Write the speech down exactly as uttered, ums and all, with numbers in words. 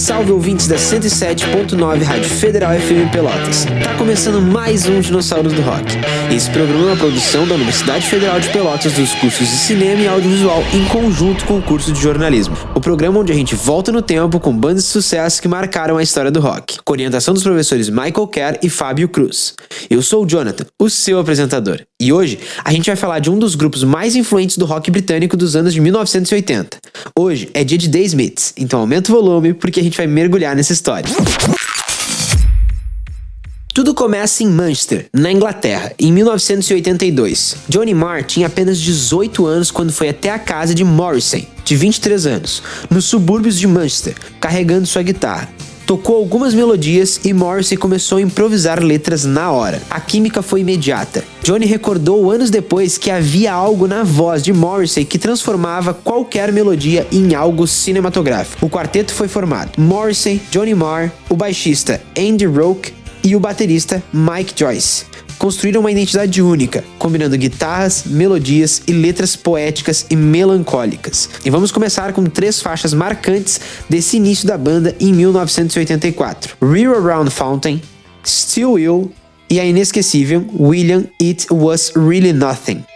Salve ouvintes da cento e sete ponto nove Rádio Federal F M Pelotas. Tá começando mais um Dinossauros do Rock. Esse programa é uma produção da Universidade Federal de Pelotas dos cursos de Cinema e Audiovisual em conjunto com o curso de Jornalismo. O programa onde a gente volta no tempo com bandas de sucesso que marcaram a história do rock, com orientação dos professores Michael Kerr e Fábio Cruz. Eu sou o Jonathan, o seu apresentador. E hoje a gente vai falar de um dos grupos mais influentes do rock britânico dos anos de mil novecentos e oitenta. Hoje é dia de The Smiths, então aumenta o volume porque a gente vai mergulhar nessa história. Tudo começa em Manchester, na Inglaterra, em mil novecentos e oitenta e dois. Johnny Marr tinha apenas dezoito anos quando foi até a casa de Morrissey, de vinte e três anos, nos subúrbios de Manchester, carregando sua guitarra. Tocou algumas melodias e Morrissey começou a improvisar letras na hora. A química foi imediata. Johnny recordou anos depois que havia algo na voz de Morrissey que transformava qualquer melodia em algo cinematográfico. O quarteto foi formado: Morrissey, Johnny Marr, o baixista Andy Rourke e o baterista Mike Joyce. Construíram uma identidade única, combinando guitarras, melodias e letras poéticas e melancólicas. E vamos começar com três faixas marcantes desse início da banda em mil novecentos e oitenta e quatro: Rear Around Fountain, Still Will e a inesquecível William It Was Really Nothing.